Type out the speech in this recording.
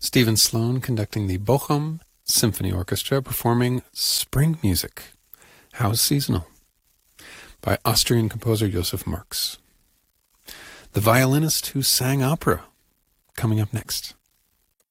Stephen Sloan conducting the Bochum Symphony Orchestra performing Spring Music, How Seasonal, by Austrian composer Joseph Marx. The Violinist Who Sang Opera, coming up next.